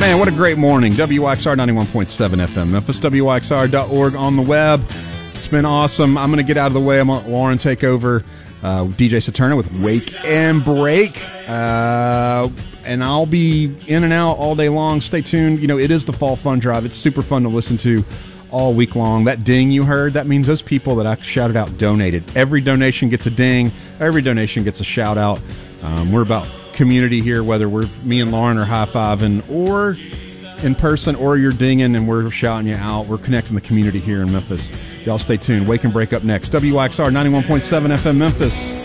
Man, what a great morning. WYXR 91.7 FM, Memphis, WYXR.org on the web. It's been awesome. I'm going to get out of the way. I'm going to let Lauren take over. DJ Saturna with Wake and Break. And I'll be in and out all day long. Stay tuned. You know, it is the Fall Fun Drive. It's super fun to listen to all week long. That ding you heard, that means those people that I shouted out donated. Every donation gets a ding. Every donation gets a shout out. We're about community here, whether me and Lauren are high-fiving or in person, or you're dinging and we're shouting you out. We're connecting the community here in Memphis. Y'all stay tuned. Wake and Break up next. WYXR 91.7 FM Memphis.